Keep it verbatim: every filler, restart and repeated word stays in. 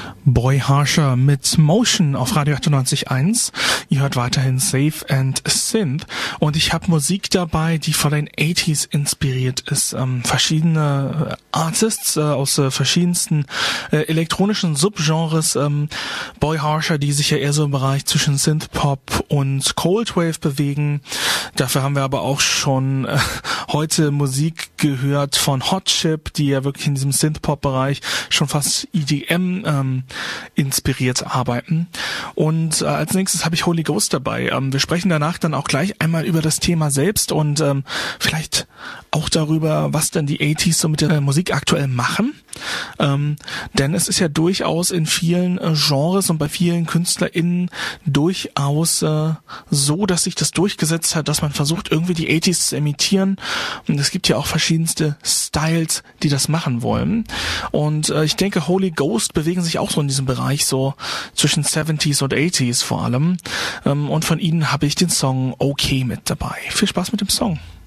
Boy Harsher mit Motion auf Radio achtundneunzig Komma eins. Ihr hört weiterhin Safe and Synth und ich habe Musik dabei, die von den achtziger inspiriert ist. Ähm, verschiedene Artists äh, aus äh, verschiedensten äh, elektronischen Subgenres. Ähm, Boy Harsher, die sich ja eher so im Bereich zwischen Synthpop und Coldwave bewegen. Dafür haben wir aber auch schon äh, heute Musik gehört von Hot Chip, die ja wirklich in diesem Synthpop-Bereich schon fast E D M ähm, inspiriert arbeiten. Und äh, als nächstes habe ich Holy Ghost dabei. Ähm, wir sprechen danach dann auch gleich einmal über das Thema selbst und ähm, vielleicht auch darüber, was denn die achtziger so mit der Musik aktuell machen. Ähm, denn es ist ja durchaus in vielen äh, Genres und bei vielen KünstlerInnen durchaus äh, so, dass sich das durchgesetzt hat, dass man versucht, irgendwie die achtziger zu imitieren. Und es gibt ja auch verschiedenste Styles, die das machen wollen. Und äh, ich denke, Holy Ghost bewegen sich auch so in diesem Bereich, so zwischen siebziger und achtziger vor allem. Ähm, und von ihnen habe ich den Song Okay mit dabei. Viel Spaß mit dem Song.